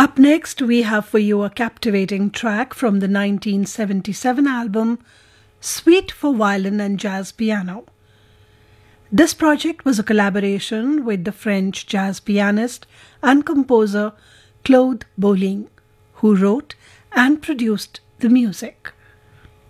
Up next, we have for you a captivating track from the 1977 album Suite for Violin and Jazz Piano. This project was a collaboration with the French jazz pianist and composer Claude Bolling, who wrote and produced the music.